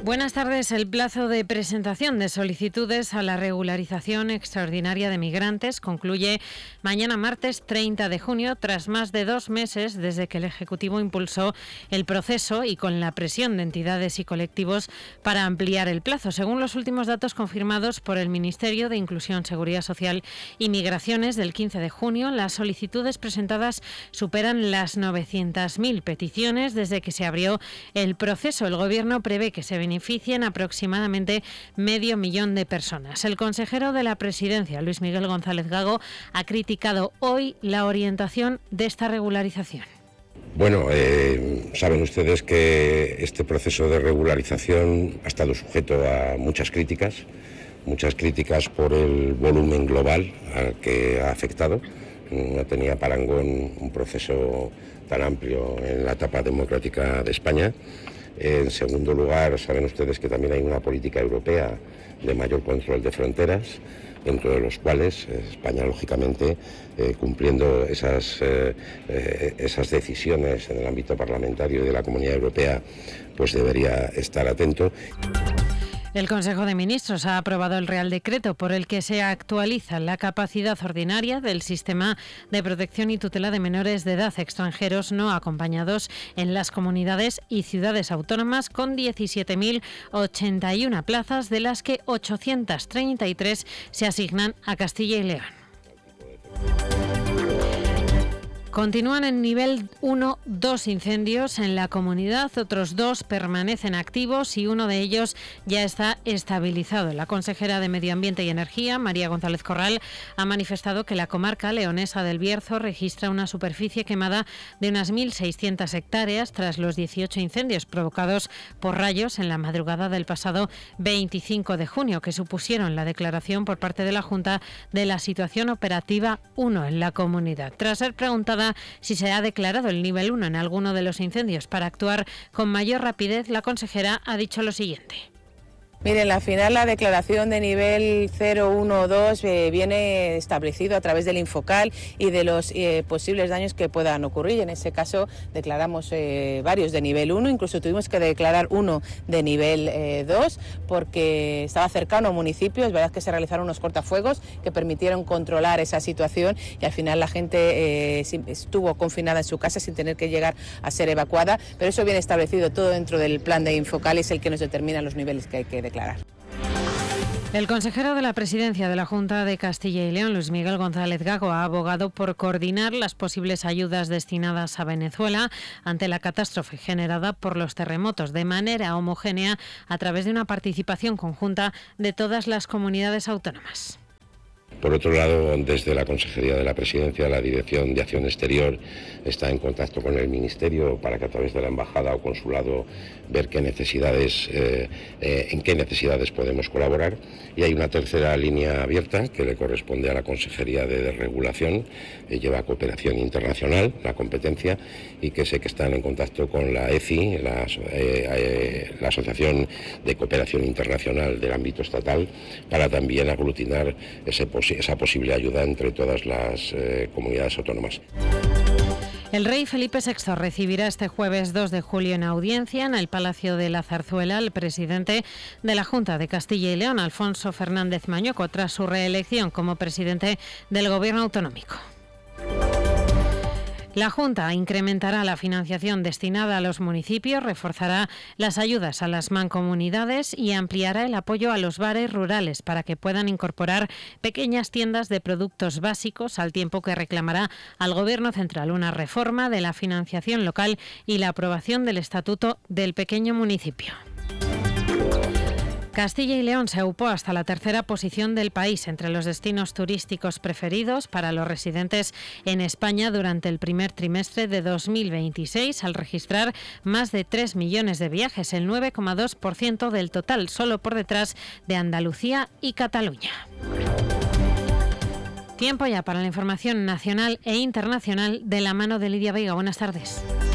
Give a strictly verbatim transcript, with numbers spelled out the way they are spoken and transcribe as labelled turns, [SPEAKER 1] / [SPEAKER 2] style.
[SPEAKER 1] Buenas tardes. El plazo de presentación de solicitudes a la regularización extraordinaria de migrantes concluye mañana martes treinta de junio, tras más de dos meses desde que el Ejecutivo impulsó el proceso y con la presión de entidades y colectivos para ampliar el plazo. Según los últimos datos confirmados por el Ministerio de Inclusión, Seguridad Social y Migraciones del quince de junio, las solicitudes presentadas superan las novecientas mil peticiones desde que se abrió el proceso. El Gobierno prevé que se beneficien aproximadamente medio millón de personas. El consejero de la Presidencia, Luis Miguel González Gago, ha criticado hoy la orientación de esta regularización.
[SPEAKER 2] Bueno, eh, saben ustedes que este proceso de regularización ha estado sujeto a muchas críticas, muchas críticas por el volumen global al que ha afectado. No tenía parangón un proceso tan amplio en la etapa democrática de España. En segundo lugar, saben ustedes que también hay una política europea de mayor control de fronteras, dentro de los cuales España, lógicamente, eh, cumpliendo esas, eh, eh, esas decisiones en el ámbito parlamentario y de la Comunidad Europea, pues debería estar atento.
[SPEAKER 1] El Consejo de Ministros ha aprobado el Real Decreto por el que se actualiza la capacidad ordinaria del sistema de protección y tutela de menores de edad extranjeros no acompañados en las comunidades y ciudades autónomas, con diecisiete mil ochenta y una plazas, de las que ochocientas treinta y tres se asignan a Castilla y León. Continúan en nivel uno dos incendios en la comunidad, otros dos permanecen activos y uno de ellos ya está estabilizado. La consejera de Medio Ambiente y Energía, María González Corral, ha manifestado que la comarca leonesa del Bierzo registra una superficie quemada de unas mil seiscientas hectáreas tras los dieciocho incendios provocados por rayos en la madrugada del pasado veinticinco de junio, que supusieron la declaración por parte de la Junta de la situación operativa uno en la comunidad. Tras ser preguntada si se ha declarado el nivel uno en alguno de los incendios para actuar con mayor rapidez, la consejera ha dicho lo siguiente.
[SPEAKER 3] Miren, al final la declaración de nivel cero, uno o dos eh, viene establecido a través del Infocal y de los eh, posibles daños que puedan ocurrir. En ese caso declaramos eh, varios de nivel uno, incluso tuvimos que declarar uno de nivel eh, dos porque estaba cercano a un municipio. Es verdad que se realizaron unos cortafuegos que permitieron controlar esa situación y al final la gente eh, estuvo confinada en su casa sin tener que llegar a ser evacuada, pero eso viene establecido todo dentro del plan de Infocal y es el que nos determina los niveles que hay que declarar.
[SPEAKER 1] El consejero de la Presidencia de la Junta de Castilla y León, Luis Miguel González Gago, ha abogado por coordinar las posibles ayudas destinadas a Venezuela ante la catástrofe generada por los terremotos de manera homogénea a través de una participación conjunta de todas las comunidades autónomas.
[SPEAKER 2] Por otro lado, desde la Consejería de la Presidencia, la Dirección de Acción Exterior está en contacto con el Ministerio para que a través de la Embajada o Consulado ver qué necesidades, eh, eh, en qué necesidades podemos colaborar. Y hay una tercera línea abierta que le corresponde a la Consejería de Regulación, que lleva cooperación internacional, la competencia, y que sé que están en contacto con la E C I, la, eh, eh, la Asociación de Cooperación Internacional del ámbito estatal, para también aglutinar ese esa posible ayuda entre todas las eh, comunidades autónomas.
[SPEAKER 1] El rey Felipe sexto recibirá este jueves dos de julio en audiencia en el Palacio de la Zarzuela al presidente de la Junta de Castilla y León, Alfonso Fernández Mañueco, tras su reelección como presidente del Gobierno autonómico. La Junta incrementará la financiación destinada a los municipios, reforzará las ayudas a las mancomunidades y ampliará el apoyo a los bares rurales para que puedan incorporar pequeñas tiendas de productos básicos, al tiempo que reclamará al Gobierno central una reforma de la financiación local y la aprobación del Estatuto del Pequeño Municipio. Castilla y León se aupó hasta la tercera posición del país entre los destinos turísticos preferidos para los residentes en España durante el primer trimestre de dos mil veintiséis, al registrar más de tres millones de viajes, el nueve coma dos por ciento del total, solo por detrás de Andalucía y Cataluña. Tiempo ya para la información nacional e internacional de la mano de Lidia Veiga. Buenas tardes.